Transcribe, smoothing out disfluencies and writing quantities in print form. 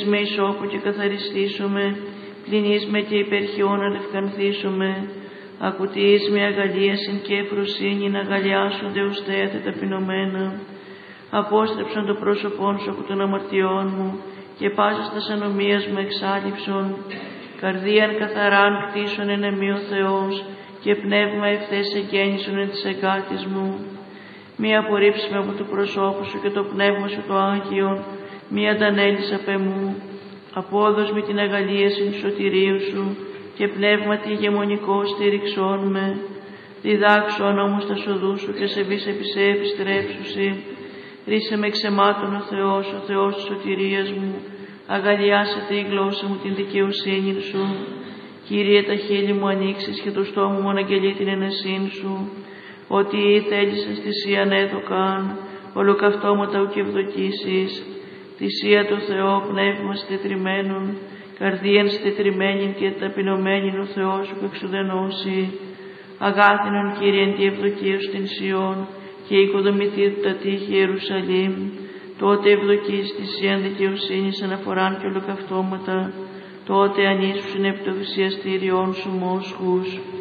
με ισόπου και καθαριστήσουμε, πληνείς με και υπερχιών αλευκανθήσουμε, ακουτείς με αγαλίασιν και ευφροσύνην αγαλιάσονται ουστέατε ταπεινωμένα. Απόστρεψον το πρόσωπόν σου από των αμαρτιών μου και πάσας τας ανομίας μου εξάλληψον. Καρδίαν καθαράν κτίσον εν εμεί ο Θεός και πνεύμα ευθές εγγέννησον εν της εγκάτης μου. Μη απορρίψεις με από το προσώπου σου και το πνεύμα σου το Άγιον, μη αντανέλεις απ' εμού. Απόδος με την αγαλίαση του σωτηρίου σου και πνεύματι ηγεμονικό στήριξόν με. Διδάξον όμως τα σοδού σου και σε βης επί σε επιστρέψουσι. Ρίσε με ξεμάτων ο Θεός της σωτηρίας μου. Αγαλιάσετε η γλώσσα μου την δικαιοσύνη σου. Κύριε, τα χείλη μου ανοίξεις και το στόμα μου αναγγελεί την ενεσύν σου. Ότι θέλησες θυσίαν έδωκαν, ολοκαυτώματα ουκ ευδοκίσεις. Θυσία το Θεό, πνεύμα στετριμμένον, καρδίαν στετριμένην και ταπεινωμένην ο Θεός σου που εξουδενώσει. Αγάθινον Κύριε εν τη ευδοκία σου την Σιών και οικοδομηθεί τα τείχη Ιερουσαλήμ. Τότε ευδοκείς θυσίαν δικαιοσύνης αναφοράν και ολοκαυτώματα. Τότε ανήσουσιν επί το θυσιαστήριόν σου μόσχους.